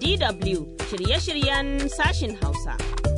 DW shirye-shiryen sashin Hausa.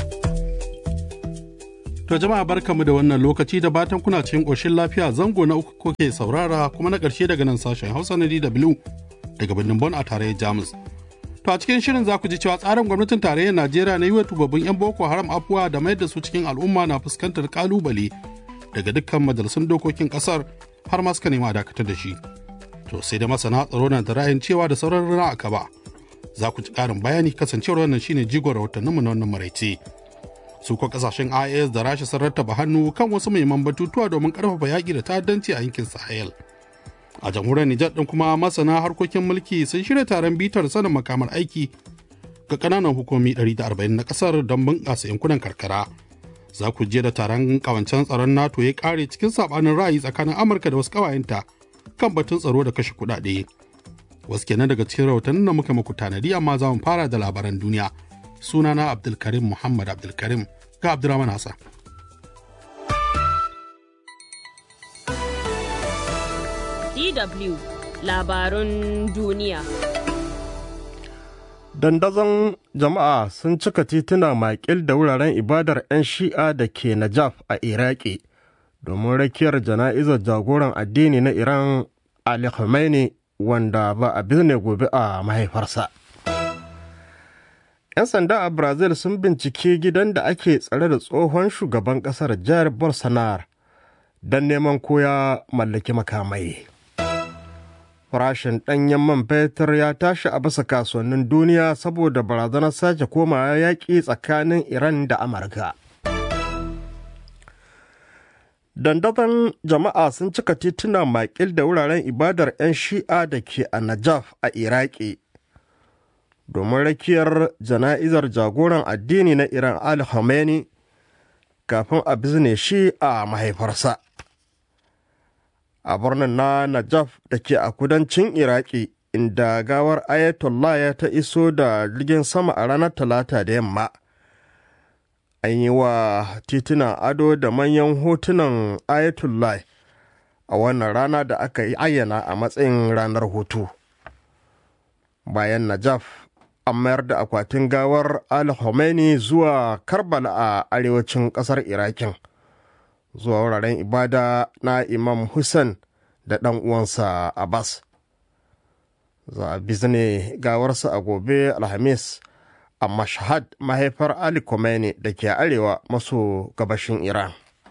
To jama'a barkamu da wannan lokaci da batan kuna cikin ƙoshin lafiya zango na uku kuke saurara kuma na ƙarshe daga nan sashen Hausa na DW daga birnin Bonn a tarayyar Jamus. To a cikin shirin za ku ji cewa tsarin gwamnatin tarayyar Najeriya na yi wa tubabbin 'yan Boko Haram afuwa da mayar da su cikin al'umma na fuskantar kalubale daga dukkan majalisun dokokin ƙasar har ma suka nema dakatar da shi. To sai da masana tsaro na da ra'ayin cewa da sauran rana aka ba. Za ku ji ƙarin bayani kasancewar wannan shine jigon rahotanninmu na wannan maraice. Su ko kasashen IAS da Rasha sun rattaba hannu kan wasu muhimman batutuwa domin karfafa yaƙi da ta'addanci a yankin Sahel. A jamhuriyar Nijar ɗin kuma masana harkokin mulki sun shirya taron bitar sanin makamar aiki ga ƙananan hukumi 140 na ƙasar don bunƙasa yankunan karkara. Za ku je da taron ƙawancen tsaron NATO ya ƙare cikin saɓanin ra'ayi tsakanin Amurka da wasu ƙawayenta kan batun tsaro da kashe kuɗaɗe. Wasu kenan daga cikin rahotannin da muka muku tanadi amma za mu fara da labaran duniya. Sunana Abdulkarim Muhammad Abdulkarim ga Abdurrahman Hassan. DW labarun duniya. Dandazon jama'a sun cika tituna makil da wuraren ibadar 'yan shi'a da ke Najaf a Iraki domin rakiyar jana'izar jagoran addini na Iran Ali Khamenei wanda ba a bizne gobe a mahaifarsa. 'Yan sanda a Brazil sun bincike gidan da ake tsare da tsohon shugaban ƙasar Jair Bolsonaro don neman koya mallaki makamai. Farashin ɗanyen man fetur ya tashi a bisa kasuwannin duniya saboda barazanar sake komawa yaƙi tsakanin Iran da Amurka. Dandazon jama'a sun cika tituna makil da wuraren ibadar 'yan shi'a da ke a Najaf a Iraki domin rakiyar jana'izar jagoran addini na Iran Ali Khamenei kafin a bizne shi a mahaifarsa. A birnin na Najaf da ke a kudancin Iraki inda gawar Ayatollah ya ta iso da jirgin sama a ranar Talata da yamma. An yi wa titunan ado da manyan hotunan Ayatollah a wannan rana da aka yi ayyana a matsayin ranar hutu. Bayan Najaf, an mayar da akwatin gawar Ali Khamenei zuwa Karbala a arewacin ƙasar Irakin, zuwa wuraren ibada na Imam Hussein da ɗan uwansa Abbas. Za a bizne gawarsa a gobe Alhamis a Mashhad, mahaifar Ali Khamenei da ke arewa maso gabashin Iran.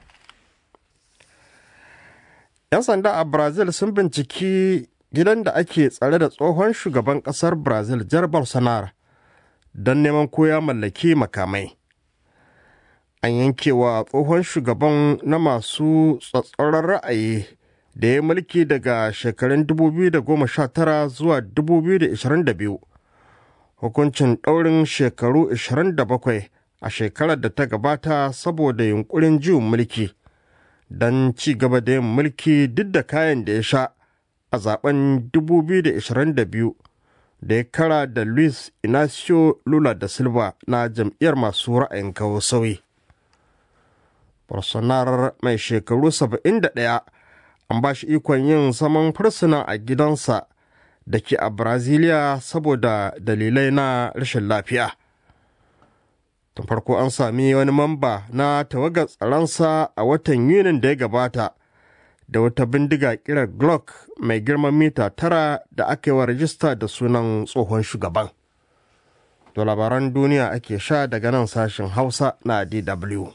'Yan sanda a Brazil sun binciki gidan da ake tsare da tsohon shugaban ƙasar Brazil Jair Bolsonaro don neman koya mallaki makamai. An yankewa tsohon shugaban na masu tsatsauran ra'ayi da ya mulki daga shekarun 2019 zuwa 2022 hukuncin ɗaurin shekaru 27 a shekarar da ta gabata saboda yunkurin juyin mulki don ci gaba da yin mulki duk da kayan da ya sha a zaben 2022 da ya kara da Luis Inacio Lula da Silva na jam'iyyar masu ra'ayin kawo sauyi. Bolsonaro mai shekaru 71 an ba shi ikon yin zaman fursuna a gidansa da ke a Brazilia saboda dalilai na rashin lafiya. Tun farko an sami wani mamba na tawagar tsaronsa a watan Yunin da ya gabata da wata bindiga kirar Glock mai girman mita 9 da aka yi wa rajista da sunan tsohon shugaban. To labaran duniya ake sha daga nan sashen Hausa na DW.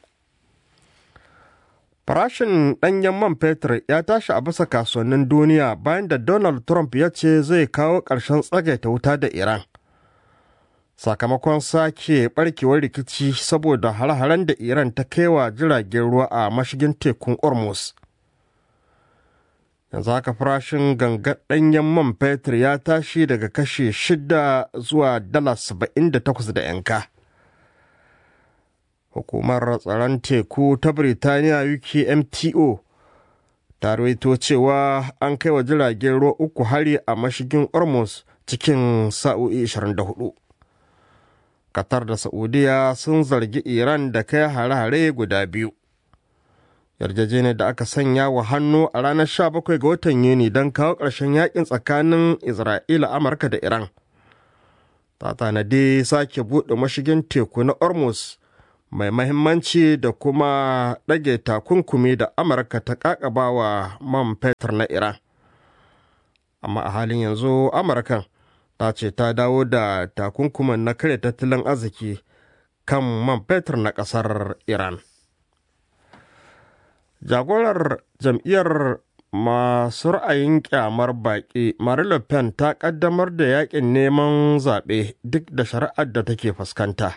Farashin ɗanyen man fetur ya tashi a bisa kasuwannin duniya bayan da Donald Trump ya ce zai kawo ƙarshen tsagaita wuta da Iran. Sakamakon sake ɓarkewar rikici saboda hare-haren da Iran ta kaiwa jiragen ruwa a mashigin tekun Hormuz. Yanzu haka farashin gangar ɗanyen man fetur ya tashi daga kashe 6 zuwa dala 78 da yanka. Hukumar tsaron teku ta Birtaniya UKMTO ta rawaito cewa an kai wa jiragen ruwa 3 hari a mashigin Hormuz cikin sa'o'i 24. Qatar da Saudiya sun zargi Iran da kai hare-hare guda biyu. Yarjejeniyar da aka sanya wa hannu a ranar 17 ga watan Yuni don kawo ƙarshen yakin tsakanin Isra'ila, Amurka da Iran ta tanadi sake buɗe mashigin teku na Hormuz mai mahimmanci da kuma ɗage takunkumi da Amurka ta ƙaƙabawa man fetur na Iran. Amma a halin yanzu Amurkan ta ce ta dawo da takunkuman na kare tattalin arziki kan man fetur na ƙasar Iran. Jagorar jam'iyyar masu ra'ayin kyamar baƙi Marine Le Pen ta ƙaddamar da yaƙin neman zaɓe duk da shari'ar da take fuskanta.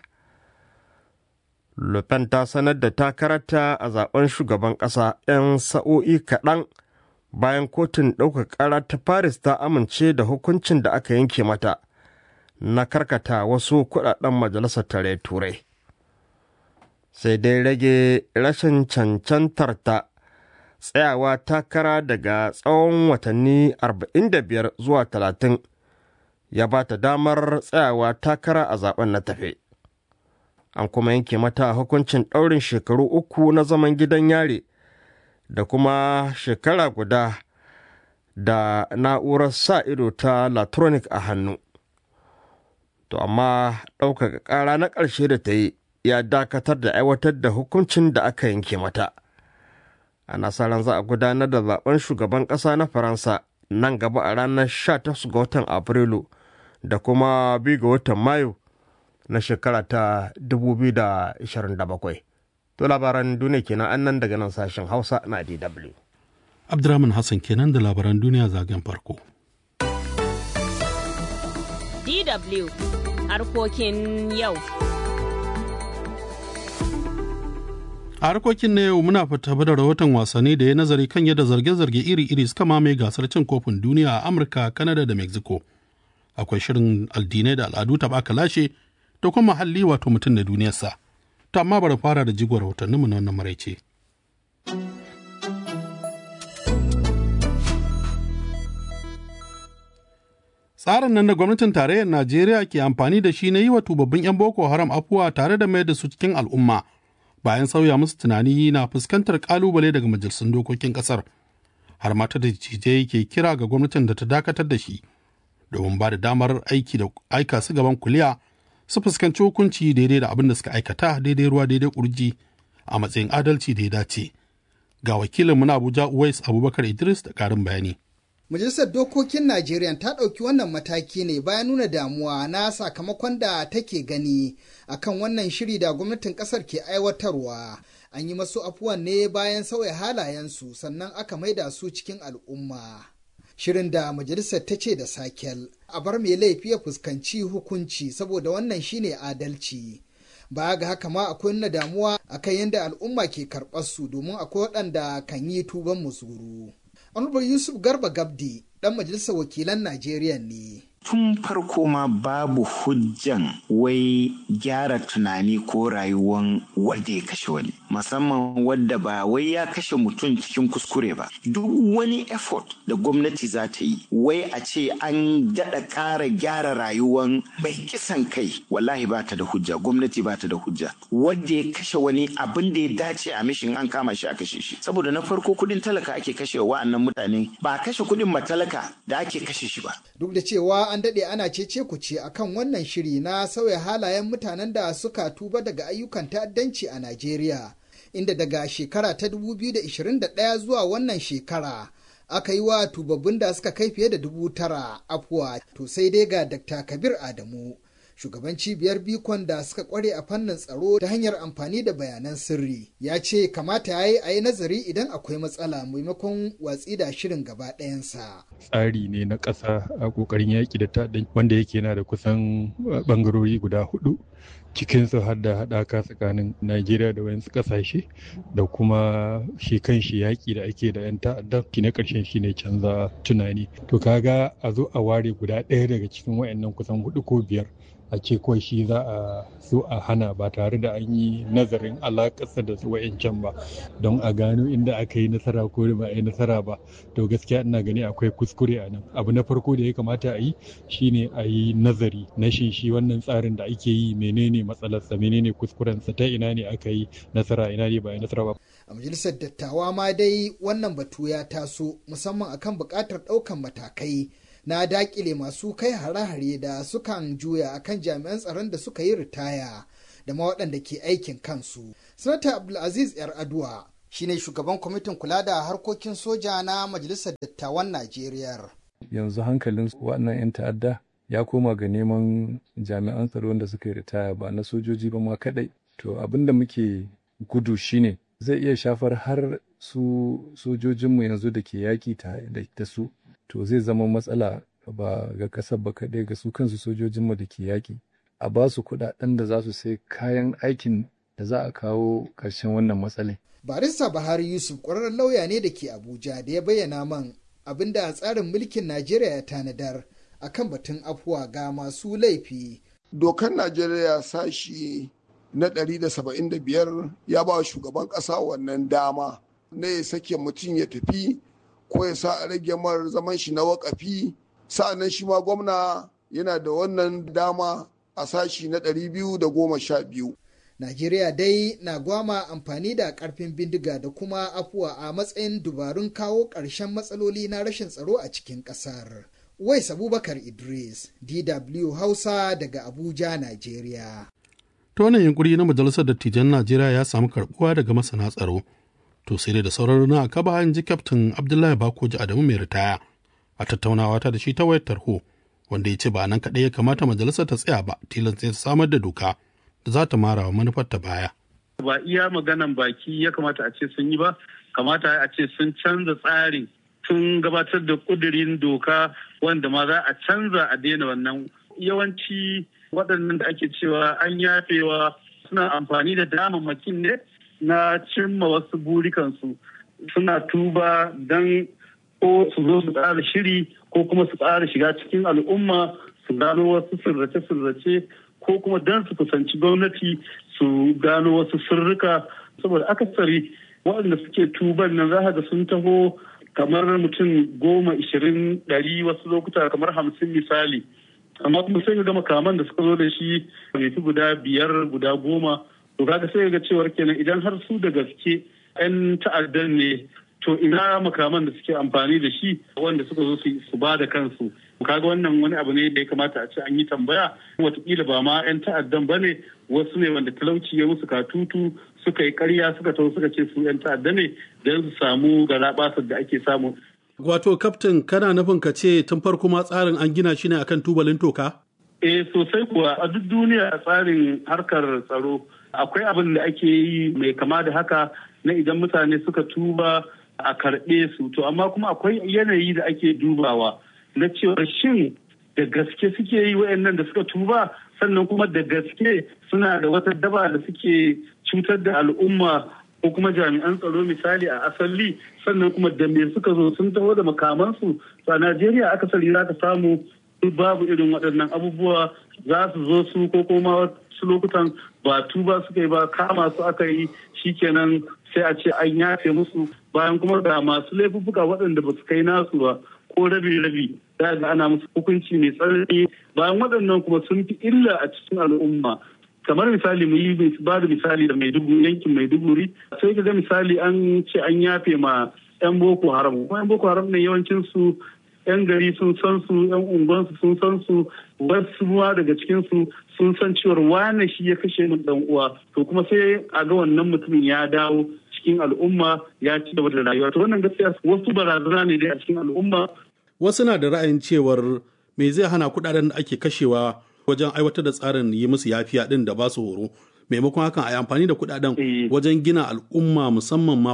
Le Pen ta sanar da takararta a zaben shugaban ƙasa 'yan sa'o'i kaɗan bayan kotun ɗaukar ƙara ta Paris ta amince da hukuncin da aka yanke mata na karkata wasu kuɗaɗen majalisar tare turai. Sai dai rage rashin cancantarta tsayawa takara daga tsawon watanni 45 zuwa 30 ya ba ta damar tsayawa takara a zaben na tafe. An kuma yanke mata hukuncin ɗaurin shekaru 3 na zaman gidan yari da kuma shekara guda da na'urar sa ido ta latronic a hannu. To amma ɗaukaka ƙara na ƙarshe da ta yi ya dakatar da aiwatar da hukuncin da aka yanke mata. Ana sa ran za a gudanar da zaben shugaban ƙasa na Faransa nan gaba a ranar 18 ga watan Afrilu da kuma 2 ga watan Mayu na shekara ta 2027. To labaran duniya kenan annan daga nan sashen Hausa na DW. Abdurrahman Hassan kenan da labaran duniya zagen farko. DW harkokin yau. A harkokin na yau muna fita da rahoton wasanni da ya nazari kan yadda zarge-zarge iri-iri suka mamaye gasar cin kofin duniya a Amurka, Kanada da Mexico. Akwai shirin addinai da al'adu taɓa lashe da kuma muhalli wato mutum da duniyarsa. To amma bari fara da jigon rahotanninmu na wannan maraice. Tsarin nan da gwamnatin tarayyar Najeriya ke amfani da shi na yi wa tubabbin 'yan Boko Haram afuwa tare da mayar da su cikin al'umma bayan sauya musu tunani na fuskantar kalubale daga majalisun dokokin kasar. Har mata da cije ke kira ga gwamnatin da ta dakatar da shi domin ba da damar aika su gaban kuliya su fuskanci hukunci daidai da abin da suka aikata daidai ruwa daidai kurji a matsayin adalci da ya dace. Ga wakilin na Abuja Uwais Abubakar Idris da ƙarin bayani. Majalisar Dokokin Najeriya ta ɗauki wannan mataki ne bayan nuna damuwa na sakamakon da take gani akan wannan shiri da gwamnatin ƙasar ke aiwatarwa. An yi masu afuwan ne bayan sauya halayensu sannan aka maida su cikin al'umma. Shirin da majalisar ta ce da sakel, a bar mai laifi ya fuskanci hukunci saboda wannan shine adalci. Baya ga haka ma akwai nuna damuwa akan yadda al'umma ke karɓar su domin akwai waɗanda kan yi tuban musuru. Honorable Yusuf Garba Gabdi, ɗan majalisar wakilan Najeriya ne. Tun farko ma babu hujjan wai gyara tunani ko rayuwan wanda ya kashe wani. Musamman wadda ba wai ya kashe mutum cikin kuskure ba. Duk wani effort da gwamnati za ta yi, wai a ce an daɗa ƙara gyara rayuwan mai kisan kai, wallahi ba ta da hujja, gwamnati ba ta da hujja. Wadda ya kashe wani abin da ya dace a mishin an kama shi a kashe shi. Saboda na farko kuɗin talaka ake kashe wa'annan mutane, ba kashe kuɗin matalaka da ake kashe shi ba. Duk da cewa an daɗe ana cece kuce akan wannan shiri na sauya halayen mutanen da suka tuba daga ayyukan ta'addanci a Najeriya, inda daga shekara ta 2021 zuwa wannan shekara aka yi wa tubabbin da suka kai fiye da 9,000 afuwa. To sai dai ga Dr. Kabir Adamu, shugaban cibiyar Bikon da suka kware a fannin tsaro ta hanyar amfani da bayanan sirri, ya ce kamata ya yi a yi nazari idan akwai matsala maimakon watsi da shirin gaba ɗayansa. Tsari ne na ƙasa a ƙoƙarin yaƙi da ta'addanci wanda yake na da kusan ɓangarori guda 4, cikinsu har da haɗaka tsakanin Najeriya da wayansu ƙasashe da kuma shi kan shi yaƙi da ake da 'yan ta'addan shi na ƙarshen shi ne canza tunani. To kaga a zo a ware guda ɗaya daga cikin wayannan kusan 4 ko 5 a ce kawai shi za a so a hana ba tare da an yi nazarin alakarsa da su wa'yancan ba don a gano inda aka yi nasara ko ba a yi nasara ba. To gaskiya ina gani akwai kuskure a nan. Abu na farko da ya kamata a yi shine a yi nazari na shi wannan tsarin da ake yi menene matsalarsa, menene kuskurensa, ta ina ne aka yi nasara, ina ne ba a yi nasara ba. A majalisar dattawa ma dai wannan batu ya taso musamman akan buƙatar ɗaukan matakai na dakile masu kai hare-hare da sukan juya akan jami'an tsaron da suka yi ritaya da ma waɗanda ke aikin kansu. Sanata Abdulaziz Yar'adua shine shugaban kwamitin kula da harkokin soja na Majalisar Dattawan Najeriya. Yanzu hankalin waɗannan 'yan ta'adda ya koma ga neman jami'an tsaro da suka yi ritaya ba na sojoji ba ma kaɗai. To abin da muke gudu shine zai iya shafar har su sojojinmu yanzu da ke yaƙi da su. To zai zama matsala ba ga ƙasar ba kaɗai ga su kansu sojojinmu da ke yaƙi. A ba su kuɗaɗen da za su sai kayan aikin da za a kawo ƙarshen wannan matsalai. Barista Buhari Yusuf ƙwararren lauya ne da ke Abuja da ya bayyana man abin da tsarin mulkin Najeriya ya tanadar akan batun afuwa ga masu laifi. Dokar Najeriya sashi na 175 ya ba shugaban ƙasa wannan dama na ya sake mutum ya tafi ko ya sa a rage mar zaman shi na wakafi. Sa'annan shi ma gwamna yana da wannan dama a sashi na 212. Najeriya dai na gwama amfani da karfin bindiga da kuma afuwa a matsayin dubarun kawo ƙarshen matsaloli na rashin tsaro a cikin ƙasar. Wais Abubakar Idris, DW Hausa daga Abuja, Najeriya. Ta wannan yunkuri na Majalisar Dattijan Najeriya ya samu karɓuwa daga masana tsaro. To sai dai da sauran na akaba an ji Kyaftin Abdullahi Bakoji Adamu mai ritaya a tattaunawa ta da shi ta wayar tarho, wanda ya ce ba nan kaɗai ya kamata majalisar ta tsaya ba, tilas ta samar da doka da za ta mara wa manufar ta baya. Ba iya maganan baki ya kamata a ce sun yi ba, kamata a ce sun canza tsarin tun gabatar da kudirin doka wanda ma za a canza a daina wannan. Yawanci waɗannan da ake cewa an yafewa suna amfani da damammakin ne na cimma wasu burikansu, suna tuba don ko su zo su ƙara shiri ko kuma su ƙara shiga cikin al'umma su gano wasu sirrace-sirrace ko kuma don su kusanci gwamnati su gano wasu sirrika. Saboda akasari waɗanda suke tuban nan za ga sun taho kamar mutum 10, 20, 100 wasu lokuta kamar 50 misali, amma kuma sai ga makaman da suka zo da shi bai fi guda 5 guda 10. To kaga sai ga cewar kenan idan har su da gaske 'yan ta'addan ne, to ina makaman da suke amfani da shi wanda suka zo su ba da kansu. Kaga wannan wani abu ne da ya kamata a ce an yi tambaya. Wataƙila ba ma 'yan ta'addan ba ne, wasu ne wanda talauci ya musu katutu suka yi ƙarya suka taho suka ce su 'yan ta'adda ne don su samu garaɓasar da ake samu. Wato kaftin kana nufin ka ce tun farko ma tsarin an gina shi ne akan tubalin toka? Sosai kuwa a duk duniya a tsarin harkar tsaro akwai abin da ake yi mai kama da haka na idan mutane suka tuba a karɓe su. To amma kuma akwai yanayi da ake dubawa na cewa shin da gaske suke yi wayannan da suka tuba, sannan kuma da gaske suna da wata daba da suke cutar da al'umma ko kuma jami'an tsaro misali a asali, sannan kuma da me suka zo sun taho da makamansu. To a Najeriya akasari za ka samu babu irin waɗannan abubuwa, za su zo su ko kuma wasu lokutan ba tuba suka yi ba, kama su aka yi shikenan sai a ce an yafe musu, bayan kuma ga masu laifuffuka waɗanda ba su kai nasu ba ko rabi-rabi za ga ana musu hukunci mai tsanani, bayan waɗannan kuma sun fi illa a cikin al'umma. Kamar misali mu yi ba da misali da yankin Maiduguri, sai ka ga misali an ce an yafe ma 'yan Boko Haram, kuma 'yan Boko Haram ne yawancin su 'yan gari sun san su, 'yan unguwansu sun san su, wasu ruwa daga cikinsu sun san cewar wane shi ya kashe min dan uwa. To kuma sai a ga wannan mutumin ya dawo cikin al'umma ya ci gaba da rayuwa. To wannan gaskiya wasu barazana ne dai a cikin al'umma. Wasu na da ra'ayin cewar me zai hana kuɗaɗen da ake kashewa wajen aiwatar da tsarin yi musu yafiya ɗin da ba su horo, maimakon hakan a yi amfani da kuɗaɗen wajen gina al'umma musamman ma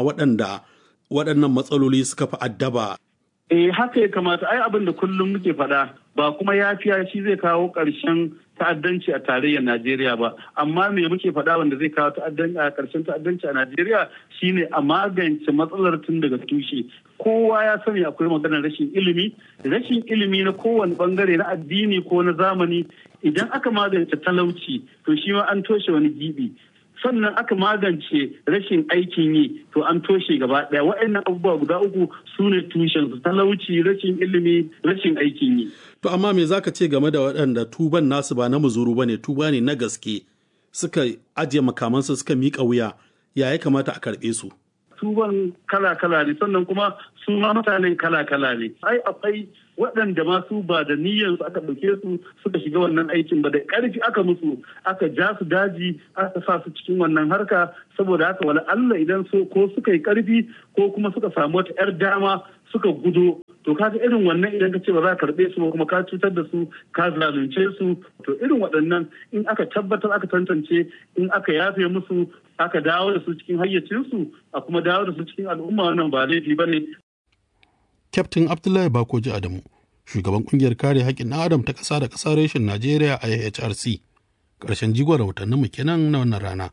waɗannan matsaloli suka fi addaba. Haka ya kamata, ai abin da kullum muke faɗa, ba kuma yafiya shi zai kawo ƙarshen ta'addanci a tarayyar Najeriya ba, amma me muke faɗa wanda zai kawo ƙarshen ta'addanci a Najeriya shine a magance matsalar tun daga tushe. Kowa ya sani akwai maganar rashin ilimi na kowane bangare na addini ko na zamani. Idan aka magance talauci to shi ma an toshe wani gibi, sannan aka magance rashin aikin yi to an toshe gaba daya. Waɗannan abubuwa guda uku su ne tushen su: talauci, rashin ilimi, rashin aikin yi. To amma me zaka ce game da waɗanda tuban nasu ba na muzuru bane, tuba ne na gaske, suka ajiye makamansu suka miƙa wuya, ya kamata a karɓe su? Tuban kala-kala ne, sannan kuma su ma mutanen kala-kala ne. Ai akwai waɗanda masu ba da niyyar su aka ɗauke su suka shiga wannan aikin ba, da ƙarfi aka musu, aka ja su daji, aka sa su cikin wannan harka. Saboda haka wala Allah idan ko suka yi ƙarfi ko kuma suka samu wata 'yar dama suka gudo, to kaga irin wannan idan ka ce ba za ka karɓe su ba kuma ka cutar da su, ka zalunce su, to irin waɗannan in aka tabbatar aka tantance, in aka yafe musu, aka dawo da su cikin hayyacinsu, a kuma dawo da su cikin al'umma, wannan ba laifi ba ne. Kyaftin Abdullahi Bakoji Adamu, shugaban kungiyar kare haƙƙin ɗan Adam ta ƙasa da ƙasa reshen Najeriya IHRC. Ƙarshen jigon rahotannin mu kenan na wannan rana.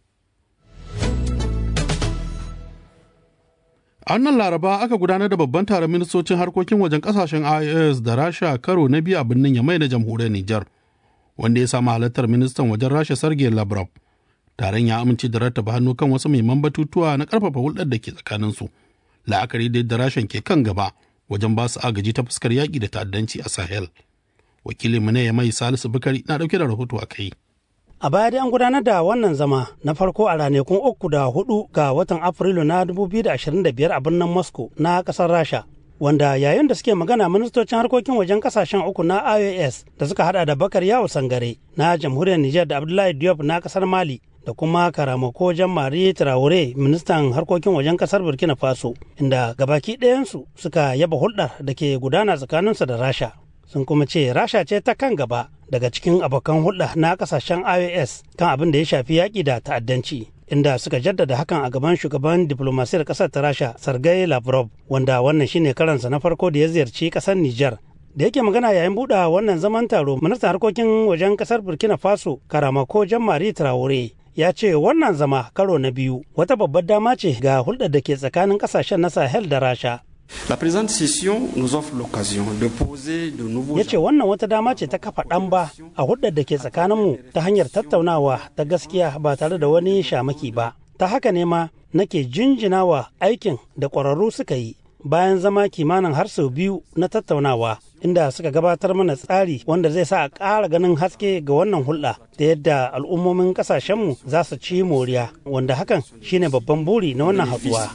A wannan Laraba aka gudanar da babban taron ministocin harkokin wajen ƙasashen IOS da Rasha karo na biyu a birnin Yamai na jamhuriyar Nijar, wanda ya samu halartar ministan wajen Rasha Sergei Lavrov. Taron ya amince da rattaba hannu kan wasu muhimman batutuwa na ƙarfafa hulɗar da ke tsakaninsu. La'akari da yadda Rashan ke kan gaba wajen ba su agaji ta fuskar yaƙi da ta'addanci a Sahel. Wakilinmu na Yamai Salisu Bukari na ɗauke da rahoto a kai. A baya dai an gudanar da wannan zama na farko a ranakun 3 da 4 ga watan Afrilu na 2025 a birnin Moscow na ƙasar Rasha, wanda yayin da suke magana ministocin harkokin wajen ƙasashen uku na IOS da suka hada da Bakar Yawo Sangare na jamhuriyar Nijar da Abdullahi Diop na ƙasar Mali da kuma Karamako Jean-Marie Traoré ministan harkokin wajen ƙasar Burkina Faso, inda gabaki ɗayansu suka yaba hulɗar da ke gudana tsakaninsu da Rasha. Sun kuma ce Rasha ce ta kan gaba daga cikin abokan hulɗa na ƙasashen IOS kan abin da ya shafi yaƙi da ta'addanci, inda suka jaddada hakan a gaban shugaban diplomasiyar ƙasar ta Rasha Sergei Lavrov, wanda wannan shine karansa na farko da ya ziyarci ƙasar Nijar. Da yake magana yayin buɗe wannan zaman taro, ministan harkokin wajen ƙasar Burkina Faso Karamako Jean-Marie Traoré ya ce wannan zama karo na biyu wata babbar dama ce ga hulɗar da ke tsakanin ƙasashen na Sahel da Rasha. La présente session nous offre l'occasion de poser de nouveaux. Ya ce wannan wata dama ce ta kafa ɗamba a hulɗar da ke tsakaninmu ta hanyar tattaunawa ta gaskiya ba tare da wani shamaki ba. Ta haka ne ma nake jinjinawa aikin da ƙwararru suka yi bayan zama kimanin har sau biyu na tattaunawa, inda suka gabatar mana tsari wanda zai sa a ƙara ganin haske ga wannan hulɗa da yadda al'ummomin ƙasashenmu za su ci moriya, wanda hakan shine babban buri na wannan haɗuwa.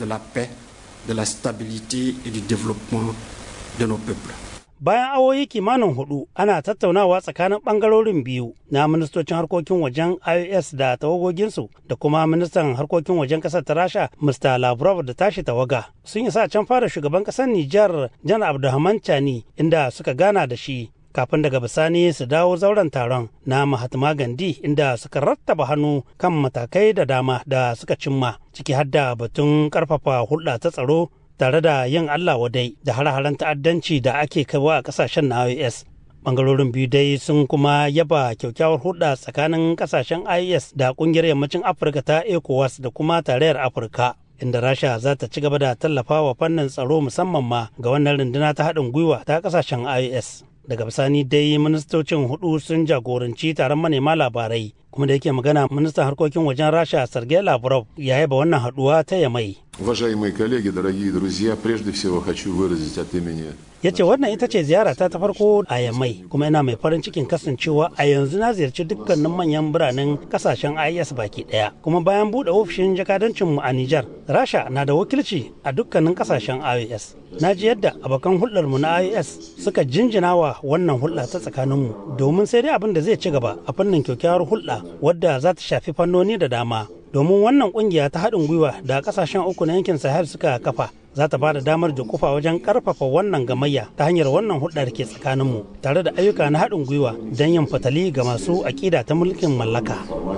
De la stabilité et du développement de nos peuples. Bayan awoyi kimanin 4 ana tattaunawa tsakanin bangarorin biyu na ministocin harkokin wajen IOS da tawagoginsu da kuma ministan harkokin wajen kasar ta Rasha Mr. Lavrov da tashi tawaga sun yi sa can fara shugaban kasar Nijar Jan Abdulrahman Chani, inda suka gana da shi kafin daga bisani su dawo zauren taron na Mahatma Gandhi, inda suka rattaba hannu kan matakai da dama da suka cimma, ciki har da batun karfafa hulɗa ta tsaro tare da yin Allah wadai da hare-haren ta'addanci da ake kaiwa a kasashen na IOS. Bangarorin biyu dai sun kuma yaba kyakkyawar hulɗa tsakanin kasashen IOS da ƙungiyar yammacin Afirka ta ECOWAS da kuma tarayyar Afirka, inda Rasha za ta ci gaba da tallafawa fannin tsaro musamman ma ga wannan runduna ta haɗin gwiwa ta kasashen IOS. Daga bisani dai ministocin hudu sun jagoranci taron manema labarai, kuma da yake magana ministan harkokin wajen Rasha Sergei Lavrov ya yaba wannan haduwa ta Yamai. Уважаемые коллеги, дорогие друзья, прежде всего хочу выразить от имени. Ya ce wannan ita ce ziyarata ta farko a Yamai, kuma ina mai farin cikin kasancewa a yanzu na ziyarci dukkanin manyan biranen kasashen IS baki daya. Kuma bayan buɗe ofishin jakadancinmu a Nijar, Rasha na da wakilci a dukkanin kasashen IS. Na ji yadda abokan hulɗarmu na IS suka jinjina wa wannan hulɗa ta tsakaninmu, domin sai dai abin da zai ci gaba a fannin kyakkyawar hulɗa wadda za ta shafi fannoni da dama. Domin wannan kungiya ta haɗin gwiwa da kasashen uku na yankin Sahel suka kafa za ta ba da damar kufa wajen karfafa wannan gamayya ta hanyar wannan hulɗar ke tsakaninmu tare da ayyuka na haɗin gwiwa don yin fatali ga masu aƙida ta mulkin mallaka.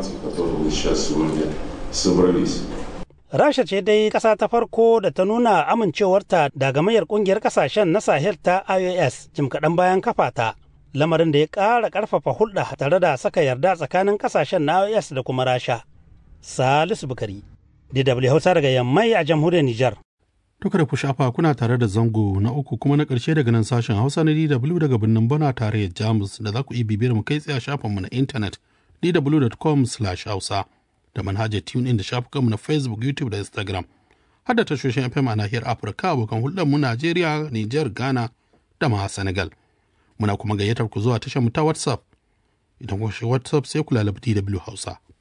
Rasha ce dai ƙasa ta farko da ta nuna amincewarta da gamayyar ƙungiyar ƙasashen na Sahel ta IOS jim kaɗan bayan kafa ta, lamarin da ya ƙara ƙarfafa hulɗa tare da saka yarda tsakanin ƙasashen na IOS da kuma Rasha. Salisu Bukari, DW Hausa daga Yammai a jamhuriyar Nijar. Duka da ku shafa kuna tare da zango na uku kuma na ƙarshe daga nan sashen Hausa na DW daga birnin Bona tarayyar Jamus da za ku iya bibiyar mu kai tsaye a shafinmu na intanet dw.com/hausa da manhajar TuneIn da shafukanmu na Facebook, YouTube da Instagram. Har da tashoshin FM a nahiyar Afirka abokan hulɗar mu Najeriya, Nijar, Ghana da ma Senegal. Muna kuma gayyatar ku zuwa tashar mu ta WhatsApp. Idan ku shi WhatsApp sai ku lalabi DW Hausa.